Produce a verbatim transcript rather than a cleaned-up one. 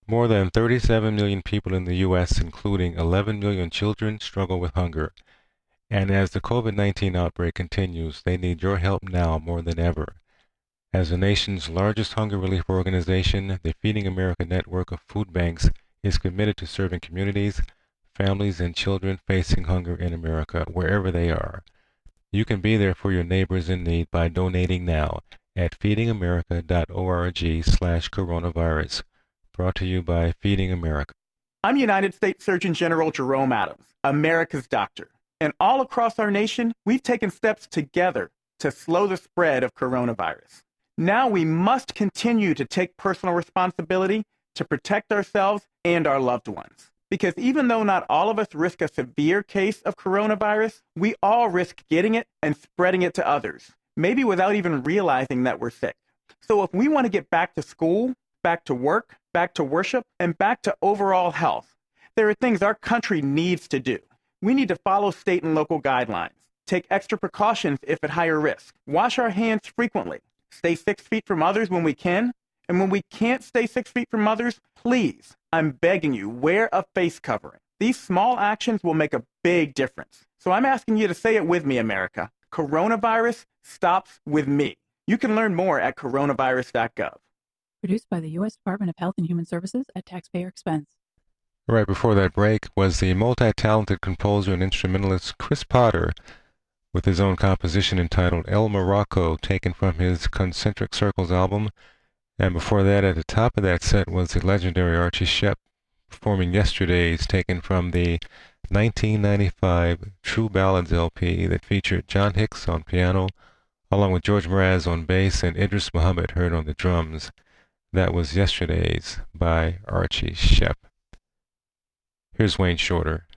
More than thirty-seven million people in the U S, including eleven million children, struggle with hunger. And as the COVID nineteen outbreak continues, they need your help now more than ever. As the nation's largest hunger relief organization, the Feeding America network of food banks is committed to serving communities, families, and children facing hunger in America, wherever they are. You can be there for your neighbors in need by donating now at feedingamerica.org slash coronavirus. Brought to you by Feeding America. I'm United States Surgeon General Jerome Adams, America's doctor. And all across our nation, we've taken steps together to slow the spread of coronavirus. Now we must continue to take personal responsibility to protect ourselves and our loved ones. Because even though not all of us risk a severe case of coronavirus, we all risk getting it and spreading it to others, maybe without even realizing that we're sick. So if we want to get back to school, back to work, back to worship, and back to overall health, there are things our country needs to do. We need to follow state and local guidelines, take extra precautions if at higher risk, wash our hands frequently, stay six feet from others when we can, and when we can't stay six feet from others, please, I'm begging you, wear a face covering. These small actions will make a big difference. So I'm asking you to say it with me, America. Coronavirus stops with me. You can learn more at coronavirus dot gov. Produced by the U S Department of Health and Human Services at taxpayer expense. Right before that break was the multi-talented composer and instrumentalist Chris Potter with his own composition entitled El Morocco, taken from his Concentric Circles album. And before that, at the top of that set, was the legendary Archie Shepp performing Yesterdays, taken from the nineteen ninety-five True Ballads L P that featured John Hicks on piano, along with George Mraz on bass and Idris Muhammad heard on the drums. That was Yesterdays by Archie Shepp. Here's Wayne Shorter.